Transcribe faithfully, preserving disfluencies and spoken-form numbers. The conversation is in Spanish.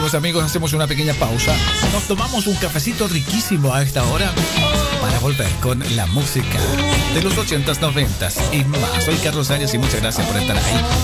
amigos, amigos, hacemos una pequeña pausa. Nos tomamos un cafecito riquísimo a esta hora para volver con la música de los ochentas, noventas y más. Soy Carlos Arias y muchas gracias por estar ahí.